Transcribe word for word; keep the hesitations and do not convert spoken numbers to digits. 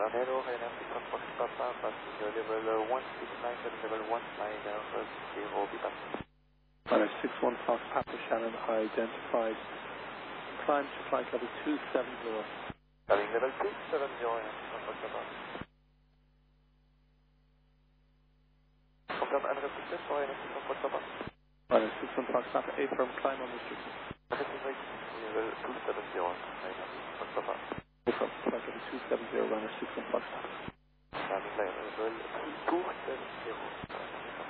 Around Hello, Ryan six one Fox Papa, passenger level one six nine, level one nine zero, be back. Runner six one Fox Papa Shannon, identified. Climb to flight level two seven zero. Climbing level two seven zero, Ryan six one Fox Papa. Confirm and success for Ryan six one Fox Papa. Runner six one Fox Papa, A firm climb on restricted. Level two seven zero, Ryan six one Fox Papa. A firm flight level two seven zero, runner six one Fox Papa. Climbing level two